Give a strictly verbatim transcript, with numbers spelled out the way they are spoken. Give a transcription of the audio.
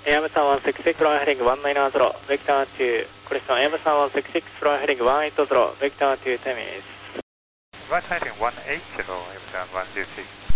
Airbus one six six, fly heading one nine zero, vector to correction, Airbus one six six, fly heading one eight zero, vector to ten minutes. Flight heading one eight zero, Airbus one six six.